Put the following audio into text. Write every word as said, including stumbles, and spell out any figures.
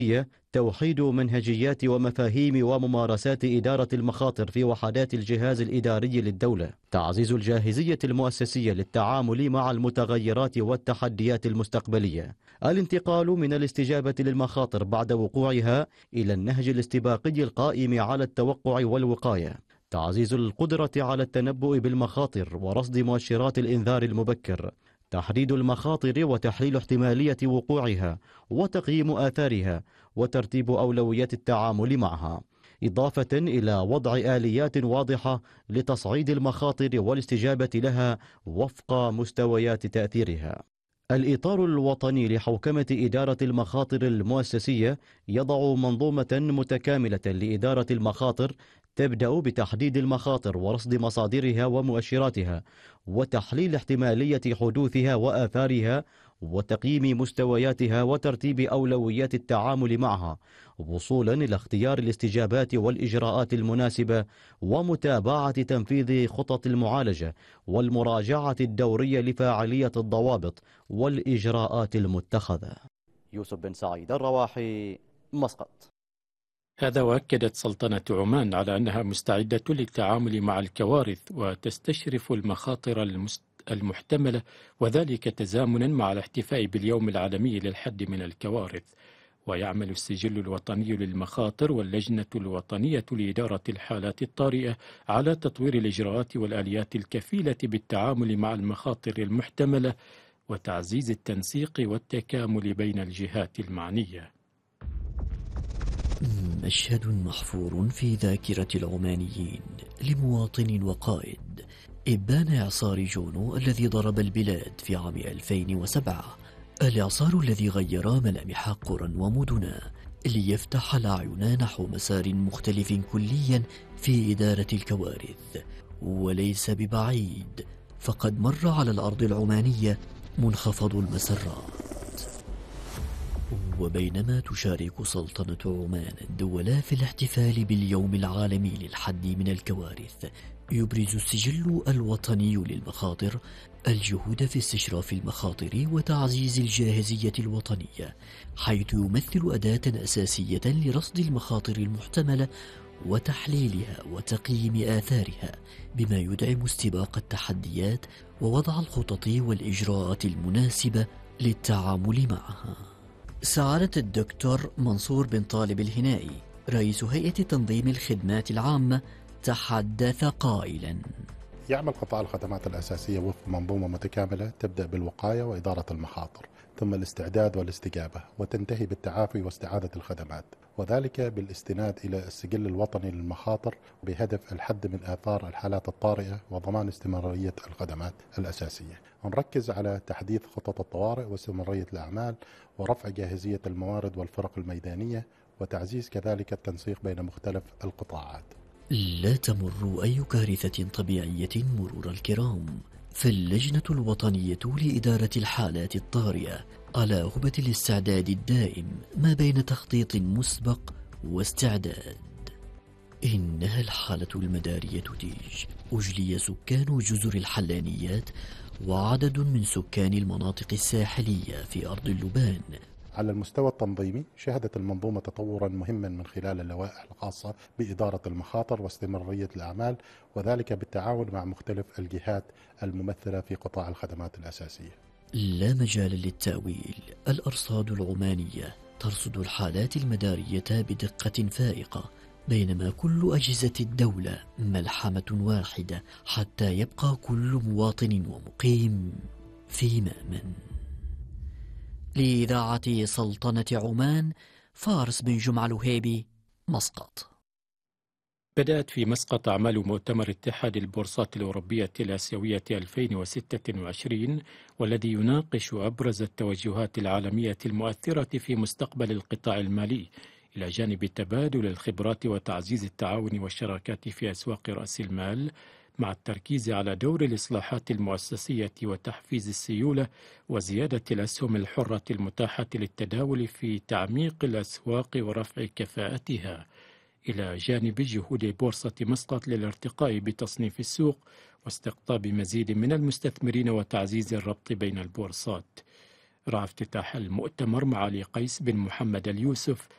توحيد منهجيات ومفاهيم وممارسات إدارة المخاطر في وحدات الجهاز الإداري للدولة، تعزيز الجاهزية المؤسسية للتعامل مع المتغيرات والتحديات المستقبلية، الانتقال من الاستجابة للمخاطر بعد وقوعها إلى النهج الاستباقي القائم على التوقع والوقاية، تعزيز القدرة على التنبؤ بالمخاطر ورصد مؤشرات الإنذار المبكر، تحديد المخاطر وتحليل احتمالية وقوعها وتقييم آثارها وترتيب أولويات التعامل معها، إضافة إلى وضع آليات واضحة لتصعيد المخاطر والاستجابة لها وفق مستويات تأثيرها. الإطار الوطني لحوكمة إدارة المخاطر المؤسسية يضع منظومة متكاملة لإدارة المخاطر تبدأ بتحديد المخاطر ورصد مصادرها ومؤشراتها وتحليل احتمالية حدوثها وآثارها وتقييم مستوياتها وترتيب أولويات التعامل معها، وصولا إلى اختيار الاستجابات والإجراءات المناسبة ومتابعة تنفيذ خطط المعالجة والمراجعة الدورية لفاعلية الضوابط والإجراءات المتخذة. يوسف بن سعيد، الرواحي، مسقط. هذا وأكدت سلطنة عمان على أنها مستعدة للتعامل مع الكوارث وتستشرف المخاطر المحتملة، وذلك تزامنا مع الاحتفاء باليوم العالمي للحد من الكوارث. ويعمل السجل الوطني للمخاطر واللجنة الوطنية لإدارة الحالات الطارئة على تطوير الإجراءات والآليات الكفيلة بالتعامل مع المخاطر المحتملة وتعزيز التنسيق والتكامل بين الجهات المعنية. مشهد محفور في ذاكرة العمانيين لمواطن وقائد إبان إعصار جونو الذي ضرب البلاد في عام ألفين وسبعة، الإعصار الذي غير ملامح قرى ومدنا ليفتح الأعين نحو مسار مختلف كليا في إدارة الكوارث. وليس ببعيد فقد مر على الأرض العمانية منخفض المسرات. وبينما تشارك سلطنة عمان الدول في الاحتفال باليوم العالمي للحد من الكوارث، يبرز السجل الوطني للمخاطر الجهود في استشراف المخاطر وتعزيز الجاهزية الوطنية، حيث يمثل أداة أساسية لرصد المخاطر المحتملة وتحليلها وتقييم آثارها، بما يدعم استباق التحديات ووضع الخطط والإجراءات المناسبة للتعامل معها. سعادة الدكتور منصور بن طالب الهنائي رئيس هيئة تنظيم الخدمات العامة تحدث قائلا: يعمل قطاع الخدمات الأساسية وفق منظومة متكاملة تبدأ بالوقاية وإدارة المخاطر، ثم الاستعداد والاستجابة، وتنتهي بالتعافي واستعادة الخدمات، وذلك بالاستناد إلى السجل الوطني للمخاطر بهدف الحد من آثار الحالات الطارئة وضمان استمرارية الخدمات الأساسية. ونركز على تحديث خطط الطوارئ واستمرارية الأعمال ورفع جاهزية الموارد والفرق الميدانية، وتعزيز كذلك التنسيق بين مختلف القطاعات. لا تمر أي كارثة طبيعية مرور الكرام، فاللجنة الوطنية لإدارة الحالات الطارئة على هبة الاستعداد الدائم ما بين تخطيط مسبق واستعداد. إنها الحالة المدارية تيج، أجلي سكان جزر الحلانيات وعدد من سكان المناطق الساحلية في أرض اللبان. على المستوى التنظيمي شهدت المنظومة تطورا مهما من خلال اللوائح الخاصة بإدارة المخاطر واستمرارية الأعمال، وذلك بالتعاون مع مختلف الجهات الممثلة في قطاع الخدمات الأساسية. لا مجال للتأويل، الأرصاد العمانية ترصد الحالات المدارية بدقة فائقة، بينما كل أجهزة الدولة ملحمة واحدة حتى يبقى كل مواطن ومقيم في مأمن. لإذاعة سلطنة عمان، فارس بن جمعة الوهيبي، مسقط. بدأت في مسقط أعمال مؤتمر اتحاد البورصات الأوروبية الآسيوية ألفين وستة وعشرين، والذي يناقش أبرز التوجهات العالمية المؤثرة في مستقبل القطاع المالي، إلى جانب تبادل الخبرات وتعزيز التعاون والشراكات في أسواق رأس المال، مع التركيز على دور الإصلاحات المؤسسية وتحفيز السيولة وزيادة الأسهم الحرة المتاحة للتداول في تعميق الأسواق ورفع كفاءتها، إلى جانب جهود بورصة مسقط للارتقاء بتصنيف السوق واستقطاب مزيد من المستثمرين وتعزيز الربط بين البورصات. رأى افتتاح المؤتمر معالي قيس بن محمد اليوسف